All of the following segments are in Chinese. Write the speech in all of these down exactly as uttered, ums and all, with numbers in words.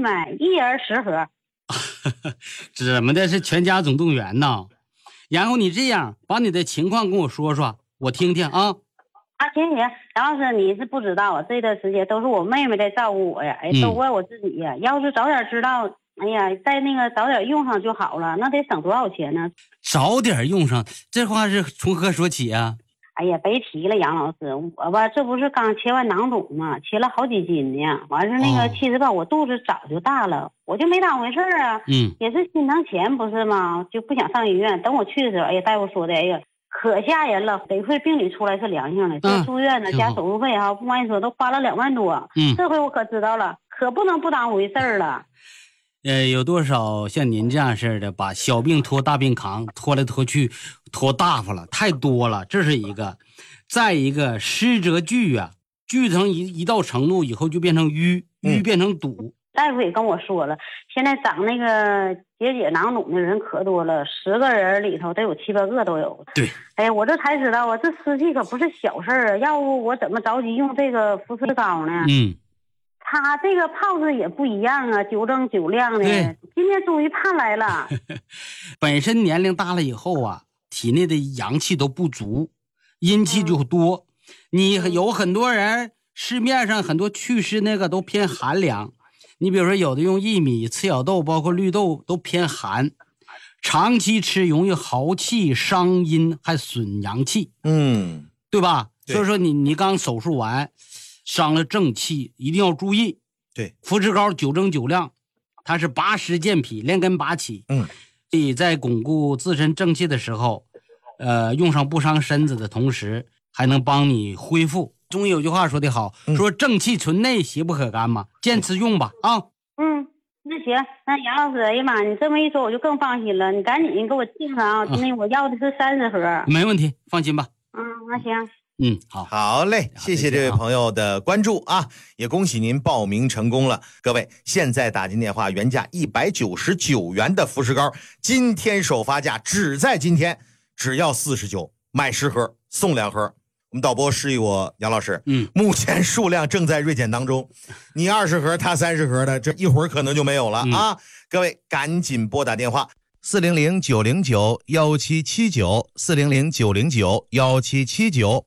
买，一人十盒。 怎么的？是全家总动员呐？然后你这样把你的情况跟我说说，我听听啊。 啊，行行，杨老师，你是不知道啊，这段时间都是我妹妹在照顾我呀，哎，都怪我自己呀。嗯、要是早点知道，哎呀，在那个早点用上就好了，那得省多少钱呢？ 早点用上，这话是从何说起啊？ 哎呀，别提了，杨老师，我吧，这不是刚切完囊肿嘛，切了好几斤呢。完事那个，其实吧，我肚子早就大了，我就没当回事啊。 嗯， 也是心疼钱不是吗？就不想上医院。等我去的时候，哎呀，大夫说的，哎呀。可吓人了，得亏病理出来是良性的，这住院呢、嗯、加手术费哈，不瞒你说都花了两万多。嗯，这回我可知道了，可不能不当回事儿了。 呃，有多少像您这样式的，把小病拖大病扛，拖来拖去，拖大发了，太多了，这是一个。再一个，湿则聚啊，聚成一一到程度以后就变成淤，淤变成堵。嗯， 大夫也跟我说了，现在长那个结节囊肿的人可多了，十个人里头得有七八个都有。 对， 哎呀，我这才知道啊，这湿气可不是小事儿啊！要不我怎么着急用这个肤色膏呢？ 嗯， 它这个泡子也不一样啊，九蒸九亮的。今天终于盼来了。 本身年龄大了以后啊，体内的阳气都不足，阴气就多。嗯、你有很多人市面上很多祛湿那个都偏寒凉。你比如说有的用薏米、赤小豆包括绿豆都偏寒，长期吃容易耗气伤阴还损阳气， 嗯， 对吧？对，所以说你你刚手术完伤了正气，一定要注意。 对， 肤质膏九蒸九亮，它是拔湿健脾连根拔起， 嗯， 所以在巩固自身正气的时候，呃，用上不伤身子的同时还能帮你恢复。中医有句话说得好，嗯、说正气存内，邪不可干嘛，坚持用吧啊。 嗯，那行，那杨老师，哎呀妈，你这么一说我就更放心了，你赶紧给我订上啊，那、嗯、我要的是三十盒。 没问题，放心吧。 嗯，那行。 嗯，好， 好嘞，谢谢这位朋友的关注啊，也恭喜您报名成功了。各位，现在打进电话，原价一百九十九元的肤石膏，今天首发价只在今天，只要四十九，买十盒送两盒。我们导播示意我，杨老师， 嗯， 目前数量正在锐减当中，你二十盒，他三十盒的，这一会儿可能就没有了、嗯、啊！各位赶紧拨打电话四零零九零九幺七七九四零零九零九幺七七九。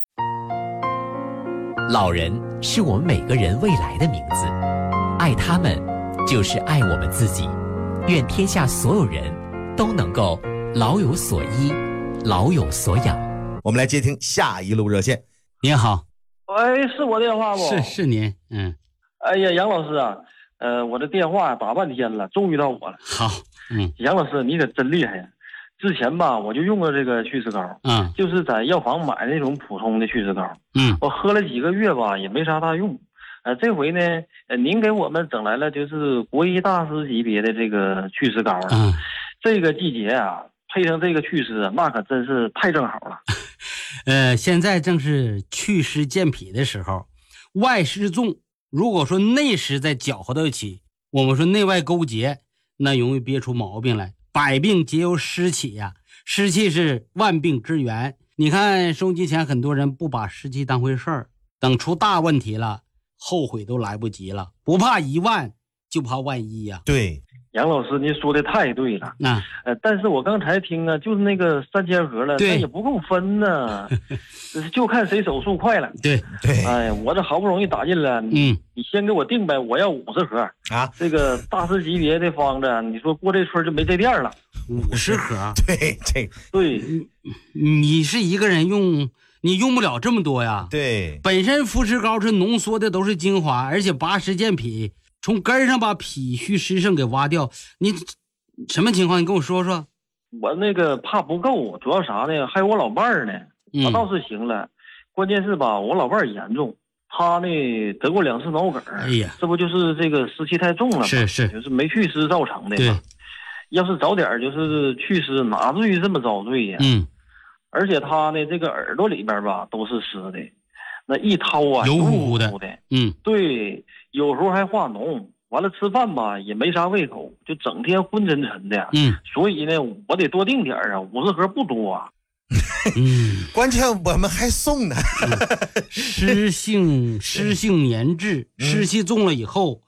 老人是我们每个人未来的名字，爱他们就是爱我们自己。愿天下所有人都能够老有所依，老有所养。 我们来接听下一路热线。 您好。 喂，是我电话不？ 是是您。嗯。 哎呀，杨老师啊，呃，我的电话打半天了，终于到我了。 好。嗯。 杨老师，你可真厉害呀！之前吧，我就用过这个祛湿膏， 嗯， 就是在药房买那种普通的祛湿膏， 嗯， 我喝了几个月吧，也没啥大用。呃，这回呢，呃，您给我们整来了就是国医大师级别的这个祛湿膏了。 嗯， 这个季节啊，配上这个祛湿，那可真是太正好了。 呃，现在正是祛湿健脾的时候，外湿重，如果说内湿再搅和到一起，我们说内外勾结，那容易憋出毛病来。百病皆由湿起呀、啊，湿气是万病之源。你看收音机前很多人不把湿气当回事儿，等出大问题了，后悔都来不及了。不怕一万，就怕万一呀、啊。 对， 杨老师，您说的太对了。 那、啊， 呃，但是我刚才听啊，就是那个三千盒了，那也不够分呢，就看谁手速快了。 对对， 哎呀，我这好不容易打进了， 嗯， 你先给我定呗，我要五十盒啊。 这个大师级别的方子，你说过这村就没这店了。 五十盒， 对这对， 你是一个人用，你用不了这么多呀。 对， 本身肤石膏是浓缩的都是精华，而且拔湿健脾，从根上把脾虚湿盛给挖掉。你什么情况？你跟我说说。 我那个怕不够，主要啥呢？还有我老伴儿呢，他倒是行了、嗯，关键是吧，我老伴儿严重，他呢得过两次脑梗。 哎呀， 这不就是这个湿气太重了吗？ 是是， 就是没祛湿造成的。 对。 要是早点就是祛湿，哪至于这么遭罪呀？ 嗯， 而且他呢，这个耳朵里边吧都是湿的，那一掏啊， 油乎乎的。嗯， 对，有时候还化脓，完了吃饭吧也没啥胃口，就整天昏沉沉的。 嗯， 所以呢，我得多订点啊，五十盒不多啊。 嗯，关键我们还送呢。 嗯、湿性湿性粘滞，湿气重了以后。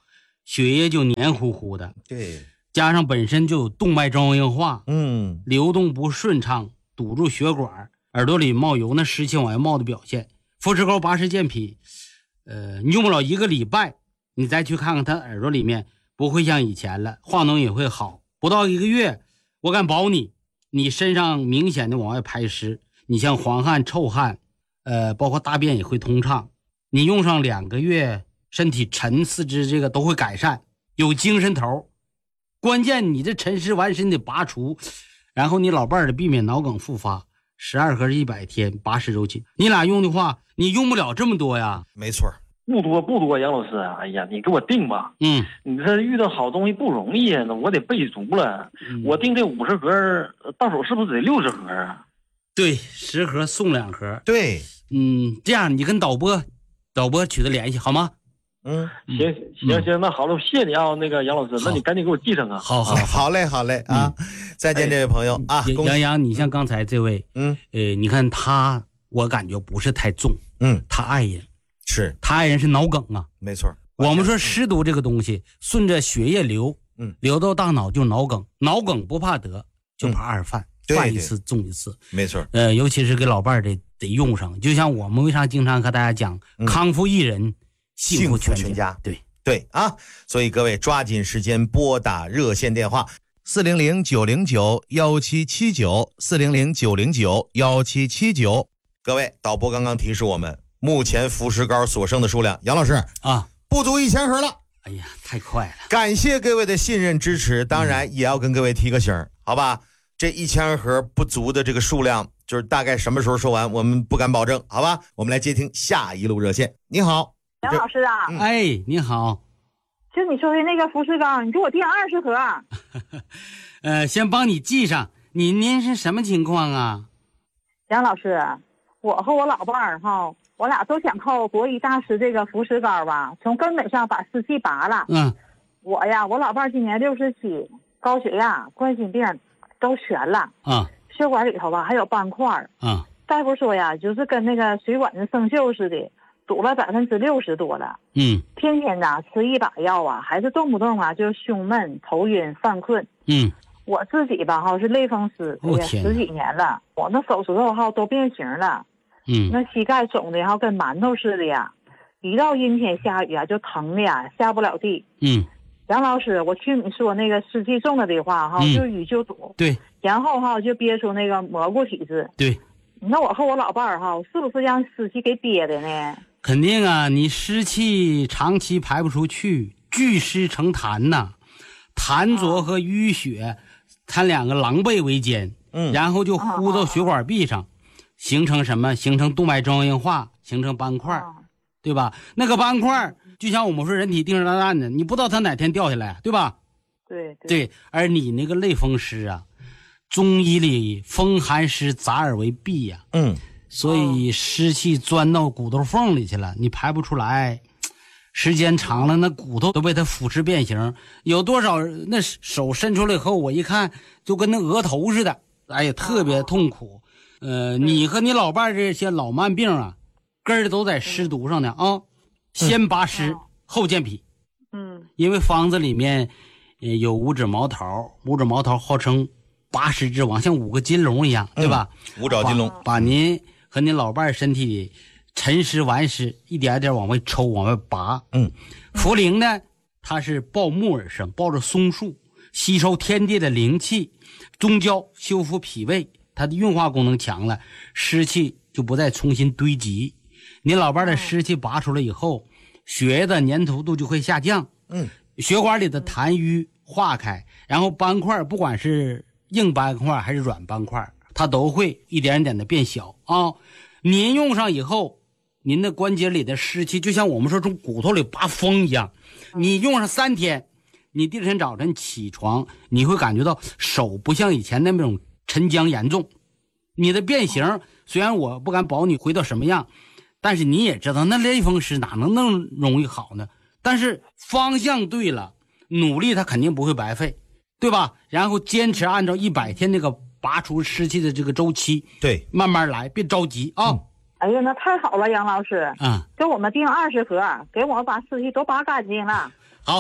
血液就黏糊糊的。 对， 加上本身就有动脉粥样硬化， 嗯， 流动不顺畅，堵住血管，耳朵里冒油，那湿气往外冒的表现。富士膏拔湿健脾，呃，你用不了一个礼拜，你再去看看他耳朵里面，不会像以前了，化脓也会好。不到一个月，我敢保你，你身上明显的往外排湿，你像黄汗、臭汗，呃，包括大便也会通畅。你用上两个月，身体沉四肢这个都会改善，有精神头。关键你这沉湿完身得拔除，然后你老伴儿得避免脑梗复发。十二盒一百天，拔湿周期，你俩用的话，你用不了这么多呀。 没错， 不多不多，杨老师，哎呀，你给我定吧。 嗯， 你这遇到好东西不容易啊，我得备足了。嗯、我定这五十盒，到手是不是得六十盒啊？ 对，十盒送两盒。 对， 嗯，这样你跟导播，导播取得联系好吗？ 嗯， 行行行，那好了，谢谢你啊，那个杨老师，那你赶紧给我记上啊。 好好好嘞，好嘞啊！嗯、再见，这位朋友啊， 杨洋，你像刚才这位， 嗯， 呃，你看他，我感觉不是太重， 嗯， 他爱人是， 他爱人是脑梗啊， 没错。 我们说湿毒这个东西，顺着血液流， 嗯， 流到大脑就是脑梗，脑梗不怕得，就怕二犯， 嗯、 犯一次中一次， 没错。 呃，尤其是给老伴儿得得用上，就像我们为啥经常和大家讲， 嗯、 康复一人，幸福全全家， 对。 对啊，所以各位抓紧时间拨打热线电话四零零九零九幺七七九四零零九零九幺七七九。各位，导播刚刚提示我们，目前福石膏所剩的数量，杨老师啊， 不足一千盒了。 哎呀，太快了！ 感谢各位的信任支持，当然也要跟各位提个醒、嗯、好吧？这一千盒不足的这个数量，就是大概什么时候说完，我们不敢保证，好吧？我们来接听下一路热线。你好。 杨老师啊， 嗯、哎，你好， 就你说的那个福士膏，你给我订二十盒。 呃，先帮你记上。你您是什么情况啊？ 杨老师，我和我老伴儿哈，我俩都想靠国医大师这个福士膏吧，从根本上把湿气拔了。 嗯， 我呀，我老伴儿今年六十七，高血压、冠心病都全了。 啊， 血管里头吧还有斑块。 啊， 大夫说呀，就是跟那个水管子生锈似的。堵了百分之六十多了， 嗯， 天天呐吃一把药啊，还是动不动啊就胸闷、头晕、犯困， 嗯， 我自己吧哈是类风湿，哎呀十几年了，我那手指头哈都变形了， 嗯， 那膝盖肿的哈跟馒头似的呀，一到阴天下雨啊就疼的呀下不了地， 嗯， 杨老师，我听你说那个湿气重了的话哈， 嗯、 就淤就堵， 对， 然后哈就憋出那个蘑菇体质， 对， 那我和我老伴儿哈是不是让湿气给憋的呢？ 肯定啊，你湿气长期排不出去，聚湿成痰呐，痰浊和淤血，它两个狼狈为奸， 嗯， 然后就糊到血管壁上，形成什么？形成动脉粥样硬化，形成斑块，对吧？那个斑块就像我们说人体定时炸弹的，你不知道它哪天掉下来，对吧？ 对 对, 对，而你那个类风湿啊，中医里风寒湿杂而为痹呀， 嗯。 所以湿气钻到骨头缝里去了，你排不出来，时间长了那骨头都被它腐蚀变形，有多少那手伸出来以后我一看就跟那额头似的，哎呀特别痛苦。呃，你和你老伴这些老慢病啊，根儿都在湿毒上呢啊，先拔湿后健脾。 嗯， 因为方子里面有五指毛桃，五指毛桃号称拔湿之王，像五个金龙一样，对吧？ 嗯、五爪金龙， 把您和您老伴身体里沉湿顽湿一点点往外抽往外拔。 嗯， 茯苓呢，它是抱木而生，抱着松树吸收天地的灵气，中焦修复脾胃，它的运化功能强了，湿气就不再重新堆积。您老伴的湿气拔出来以后，血液的粘稠度就会下降， 嗯， 血管里的痰瘀化开，然后斑块不管是硬斑块还是软斑块，它都会一点点的变小啊。您用上以后，您的关节里的湿气就像我们说从骨头里拔风一样，你用上三天，你第二天早晨起床，你会感觉到手不像以前那种沉僵严重，你的变形虽然我不敢保你回到什么样，但是你也知道那类风湿哪能那么容易好呢？但是方向对了，努力它肯定不会白费，对吧？然后坚持按照一百天那个拔除湿气的这个周期， 对， 慢慢来，别着急啊。嗯、 哎呀，那太好了，杨老师， 嗯， 给我们订二十盒，给我们把湿气都拔干净了。 好，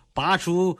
拔出